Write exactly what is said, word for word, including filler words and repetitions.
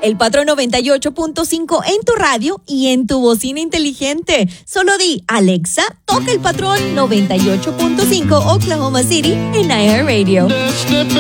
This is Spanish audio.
El Patrón noventa y ocho punto cinco en tu radio y en tu bocina inteligente. Solo di, Alexa, toca El Patrón noventa y ocho punto cinco Oklahoma City en iHeartRadio.